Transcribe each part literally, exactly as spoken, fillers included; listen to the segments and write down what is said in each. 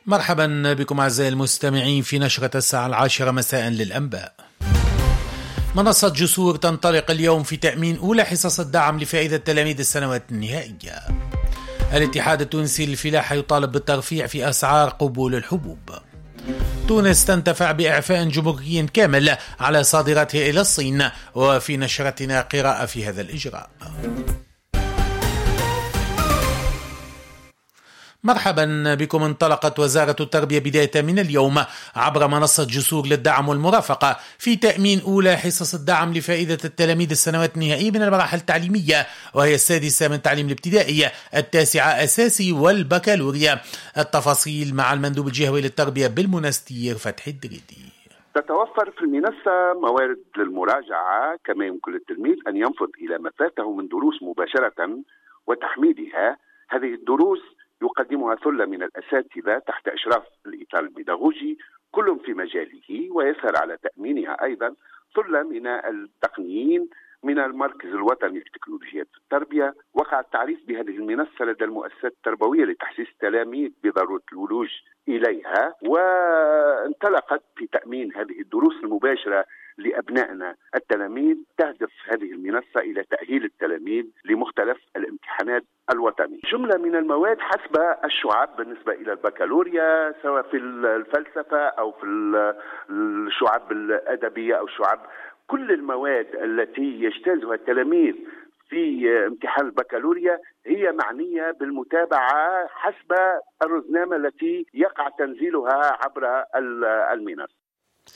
مرحبا بكم أعزائي المستمعين في نشرة الساعة العاشرة مساء للأنباء. منصة جسور تنطلق اليوم في تأمين أولى حصص الدعم لفائدة تلاميذ السنوات النهائية. الاتحاد التونسي للفلاحة يطالب بالترفيع في أسعار قبول الحبوب. تونس تنتفع بإعفاء جمركي كامل على صادراتها إلى الصين، وفي نشرتنا قراءة في هذا الإجراء. مرحبا بكم. انطلقت وزارة التربية بداية من اليوم عبر منصة جسور للدعم والمرافقة في تأمين أولى حصص الدعم لفائدة التلاميذ السنوات النهائية من المراحل التعليمية، وهي السادسة من التعليم الابتدائي، التاسعة أساسي والبكالوريا. التفاصيل مع المندوب الجهوي للتربية بالمنستير فتحي الدريدي. تتوفر في المنصة موارد للمراجعة، كما يمكن للتلميذ أن ينفذ إلى ما فاته من دروس مباشرة وتحميلها. هذه الدروس يقدمها ثلة من الأساتذة تحت إشراف الإطار البيداغوجي كل في مجاله، ويسهر على تأمينها أيضا ثلة من التقنيين من المركز الوطني لتكنولوجيات التربية. وقع التعريف بهذه المنصة لدى المؤسسات التربوية لتحسيس التلاميذ بضرورة الولوج إليها، وانطلقت في تأمين هذه الدروس المباشرة لأبنائنا التلاميذ. تهدف هذه المنصة إلى تأهيل التلاميذ لمختلف الامتحانات الوطنية. جملة من المواد حسب الشعب بالنسبة إلى البكالوريا، سواء في الفلسفة أو في الشعب الأدبية أو الشعب، كل المواد التي يجتازها التلاميذ في امتحان البكالوريا هي معنية بالمتابعة حسب الرزنامة التي يقع تنزيلها عبر المنصة.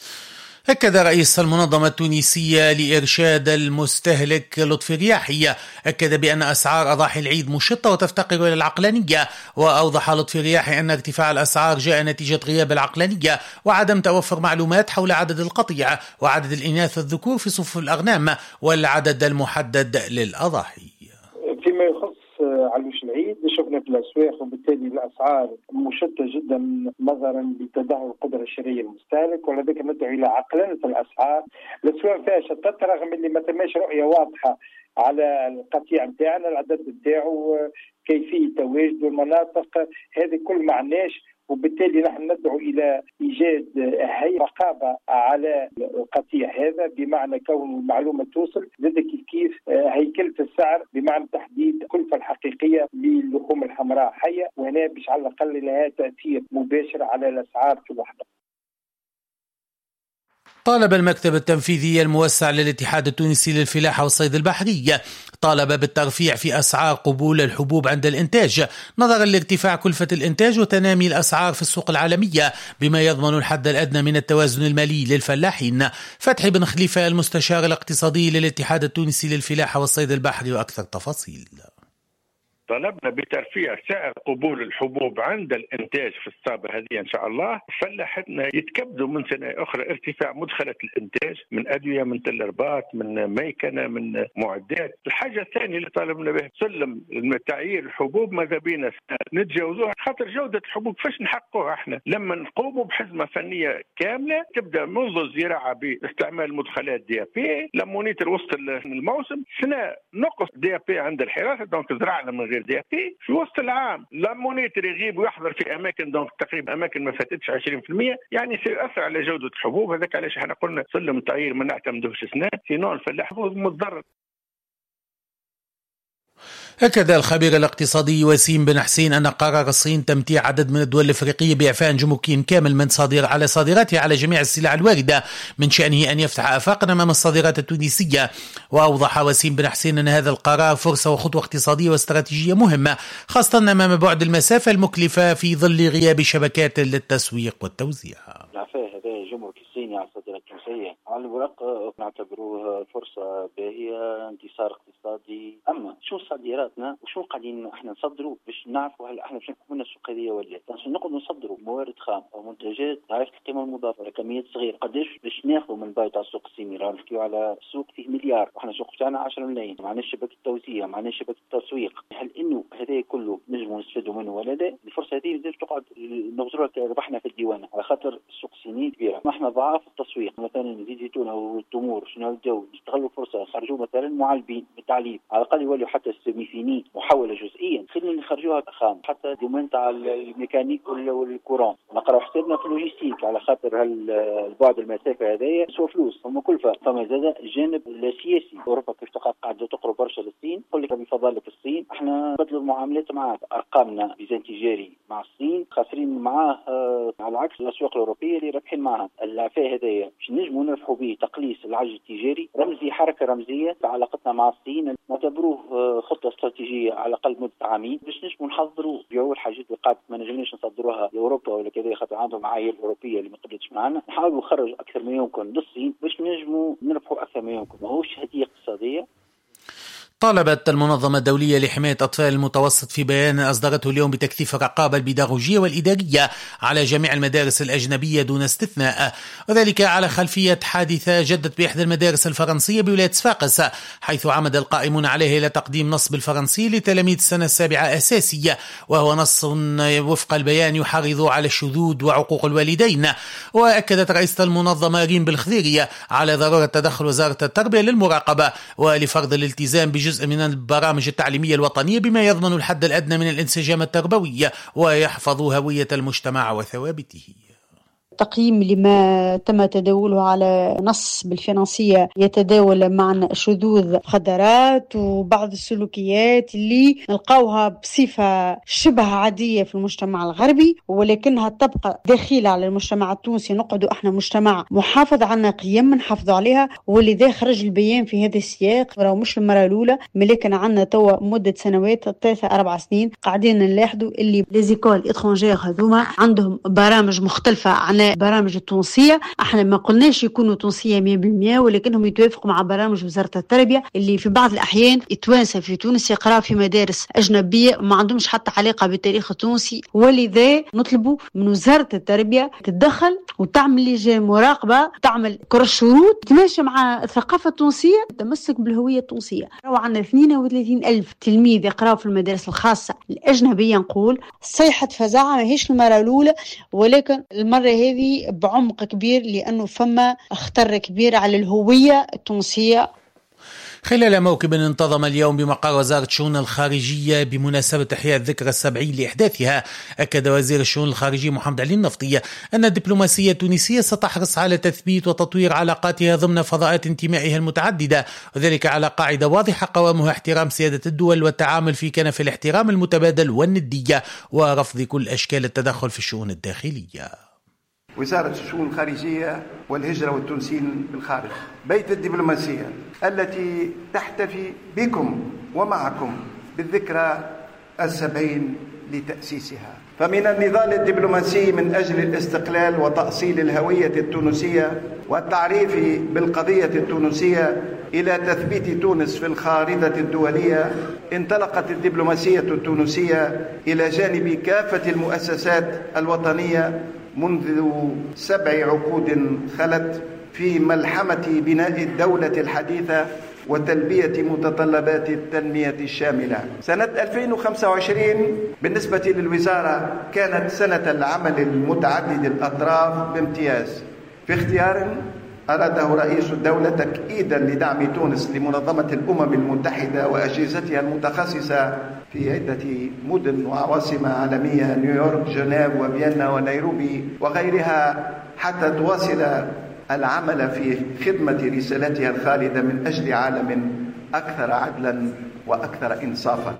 أكد رئيس المنظمة التونسية لإرشاد المستهلك لطفي رياحي أكد بأن أسعار أضاحي العيد مشطة وتفتقر إلى العقلانية. وأوضح لطفي رياحي أن ارتفاع الأسعار جاء نتيجة غياب العقلانية وعدم توفر معلومات حول عدد القطيع وعدد الإناث والذكور في صفوف الأغنام والعدد المحدد للأضاحي. فيما يخص علوش العيد شفنا في الأسواق، وبالتالي الأسعار مشتة جدا نظرا لتدهور القدرة الشرائية للمستهلك، ولذلك ندعو إلى عقلنة الأسعار. الأسواق فيها شتات رغم اللي ما تماش رؤية واضحة على القطيع نتاعنا، العدد نتاعو، كيفية تواجد المناطق، هذه كل معناش. وبالتالي نحن ندعو إلى إيجاد هيئة رقابة على القطيع هذا، بمعنى كون المعلومة توصل لدى كيف كيف هيكلة السعر، بمعنى تحديد الكلفة الحقيقية للحوم الحمراء حية، وهنا باش على الأقل لها تأثير مباشر على الأسعار في الوحدة. طالب المكتب التنفيذي الموسع للاتحاد التونسي للفلاحة والصيد البحري طالب بالترفيع في أسعار قبول الحبوب عند الإنتاج نظرا لارتفاع كلفة الإنتاج وتنامي الأسعار في السوق العالمية، بما يضمن الحد الأدنى من التوازن المالي للفلاحين. فتحي بن خليفة المستشار الاقتصادي للاتحاد التونسي للفلاحة والصيد البحري وأكثر تفاصيل. طلبنا بترفيع سعر قبول الحبوب عند الانتاج في الصابة هذه ان شاء الله. فلاحتنا يتكبدوا من سنه اخرى ارتفاع مدخلة الانتاج من ادويه، من تل رباط، من ميكنه، من معدات. الحاجه الثانيه اللي طالبنا به سلم تعيير الحبوب، ماذا بينا نتجاوزوها خاطر جوده الحبوب كيفاش نحققوها احنا لما نقوموا بحزمه فنيه كامله تبدا منذ الزراعه باستعمال مدخلات دي بي لمونيتر وسط الموسم، سنه نقص دي بي عند الحراسه، دونك زرعنا من غير دي بي في وسط العام، لمونيتر يغيب ويحضر في اماكن، دونك تقريبا اماكن ما فاتتش عشرين بالمئة، يعني سيؤثر على جوده الحبوب. هذاك علاش احنا قلنا سلم التعيير ما نعتمدوش سنه، سينو الفلاح متضرر. أكد الخبير الاقتصادي وسيم بن حسين أن قرار الصين تمتيع عدد من الدول الأفريقية بإعفاء جمركي كامل من صادر على صادراتها على جميع السلع الواردة من شأنه أن يفتح آفاقنا أمام الصادرات التونسية. وأوضح وسيم بن حسين أن هذا القرار فرصة وخطوة اقتصادية واستراتيجية مهمة، خاصة أمام بعد المسافة المكلفة في ظل غياب شبكات للتسويق والتوزيع. جمرك الصيني على الصادرات التونسية على الورق نعتبروه فرصة باهية، انتصار اقتصادي. أما شو صادراتنا وشو قاعدين احنا نصدروا باش نعرفوا هل احنا باش نكون السوق هذه ولا لا. باش نقعد نصدروا موارد خام أو منتجات عرفت القيمة المضافة على كميات صغيرة، قداش باش ناخذوا من بايت على السوق الصيني؟ راه نحكيو على سوق فيه مليار واحنا السوق بتاعنا عشرة ملايين، معناش شبكة التوزيع، معناش شبكة التسويق. هل إنه هذا كله نجموا نستفيدوا منه ولا لا؟ الفرصة هذه لازم تقعد نغزروها ربحنا في الديوانة، على خاطر السوق الصيني كبيرة. احنا ضعاف في التسويق مثلا زيت زيتون او التمور شنو الجو يستغلوا فرصه يخرجوا مثلا معلبين بالتعليب على الاقل يولوا حتى السيمي فيني محوله جزئيا خلينا نخرجوها خام حتى دومين تاع الميكانيك والكورون نقراو حسابنا في اللوجيستيك على خاطر هالبعد المسافه هذايا سوى فلوس هم كلفه. فما زاد الجانب السياسي اوروبا كيف تقع قاعده تقرب برشا للصين يقول لك بفضل لك الصين احنا بدلوا المعاملات معاه ارقامنا ميزان تجاري مع الصين خاسرين معاه آه على عكس الاسواق الاوروبيه اللي رابحين معها. العفاء هذايا باش نجموا نربحوا به تقليص العجز التجاري رمزي حركه رمزيه في علاقتنا مع الصين نعتبروه آه خطه استراتيجيه على الاقل مده عامين باش نجموا نحضروا بيعوا الحاجات اللي قاعد ما نجمناش نصدروها لاوروبا ولا كذا خاطر عندهم معايير اوروبيه اللي ما قبلتش معنا نحاولوا نخرج اكثر ما يمكن للصين باش نجموا نربحوا اكثر ما يمكن. ماهوش هديه اقتصاديه. طالبت المنظمة الدولية لحماية أطفال المتوسط في بيان أصدرته اليوم بتكثيف الرقابة البيداغوجية والإدارية على جميع المدارس الأجنبية دون استثناء، وذلك على خلفية حادثة جدت بإحدى المدارس الفرنسية بولاية صفاقس، حيث عمد القائمون عليه إلى تقديم نص بالفرنسي لتلاميذ السنة السابعة أساسية، وهو نص وفق البيان يحرض على الشذوذ وعقوق الوالدين. وأكدت رئيسة المنظمة ريم بالخضيرية على ضرورة تدخل وزارة التربية للمراقبة ولفرض الالتزام جزء من البرامج التعليمية الوطنية بما يضمن الحد الأدنى من الانسجام التربوي ويحفظ هوية المجتمع وثوابته. تقييم لما تم تداوله على نص بالفرنسية يتداول معنا شذوذ مخدرات وبعض السلوكيات اللي نلقاوها بصفة شبه عادية في المجتمع الغربي ولكنها تبقى داخلة على المجتمع التونسي. نقعدوا احنا مجتمع محافظ عنا قيم نحافظوا عليها ولذا خرج البيان في هذا السياق. وراه مش المرة الأولى ملكن عنا توا مدة سنوات ثلاثة أربع سنين قاعدين نلاحظوا اللي ليزيكول إترانجير هذوما عندهم برامج مختلفة عن برامج التونسية. احنا ما قلناش يكونوا تونسية مية بالمية ولكنهم يتوافقوا مع برامج وزارة التربية اللي في بعض الأحيان التوانسة في تونس يقرأوا في مدارس أجنبية ما عندهمش حتى علاقة بالتاريخ التونسي. ولذا نطلبوا من وزارة التربية تتدخل وتعمل لجان مراقبة تعمل كرة شروط تماشي مع الثقافة التونسية تمسك بالهوية التونسية. وعندنا اثنين وثلاثين ألف تلميذ يقرأوا في المدارس الخاصة الأجنبية. نقول صيحة فزاعة ما هيش المرة الأولى ولكن المرة هذه بعمق كبير لأنه فما خطر كبير على الهوية التونسية. خلال موكب انتظم اليوم بمقر وزارة الشؤون الخارجية بمناسبة إحياء الذكرى السبعين لإحداثها، أكد وزير الشؤون الخارجية محمد علي النفطي أن الدبلوماسية التونسية ستحرص على تثبيت وتطوير علاقاتها ضمن فضاءات انتمائها المتعددة، وذلك على قاعدة واضحة قوامها احترام سيادة الدول والتعامل في كنف الاحترام المتبادل والندية ورفض كل أشكال التدخل في الشؤون الداخلية. وزارة الشؤون الخارجية والهجرة والتونسيين بالخارج بيت الدبلوماسية التي تحتفي بكم ومعكم بالذكرى السبعين لتأسيسها. فمن النضال الدبلوماسي من أجل الاستقلال وتأصيل الهوية التونسية والتعريف بالقضية التونسية إلى تثبيت تونس في الخارطة الدولية انطلقت الدبلوماسية التونسية إلى جانب كافة المؤسسات الوطنية منذ سبع عقود خلت في ملحمة بناء الدولة الحديثة وتلبية متطلبات التنمية الشاملة. سنة ألفين وخمسة وعشرين بالنسبة للوزارة كانت سنة العمل المتعدد الأطراف بامتياز في اختيار أراده رئيس الدولة تأكيدا لدعم تونس لمنظمة الأمم المتحدة وأجهزتها المتخصصة في عدة مدن وعواصم عالمية نيويورك جنيف وفيينا ونيروبي وغيرها حتى تواصل العمل في خدمة رسالتها الخالدة من أجل عالم أكثر عدلا وأكثر إنصافا.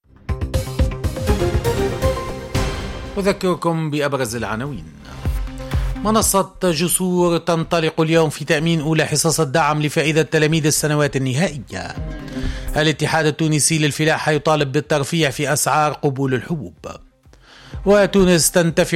أذكركم بأبرز العناوين. منصة جسور تنطلق اليوم في تأمين أولى حصص الدعم لفائدة تلاميذ السنوات النهائية. الاتحاد التونسي للفلاحة يطالب بالترفيع في أسعار قبول الحبوب. وتونس تنتفع